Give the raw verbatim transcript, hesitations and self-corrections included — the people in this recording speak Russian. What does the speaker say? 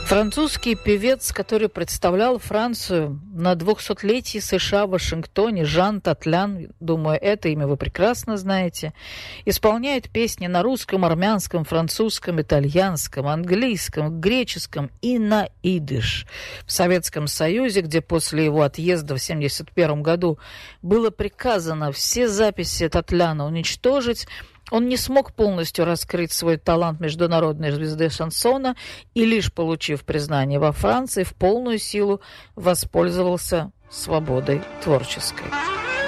Французский певец, который представлял Францию на двухсотлетии США в Вашингтоне, Жан Татлян, думаю, это имя вы прекрасно знаете, исполняет песни на русском, армянском, французском, итальянском, английском, греческом и на идиш. В Советском Союзе, где после его отъезда в семьдесят первом году было приказано все записи Татляна уничтожить, он не смог полностью раскрыть свой талант международной звезды шансона и, лишь получив признание во Франции, в полную силу воспользовался свободой творческой.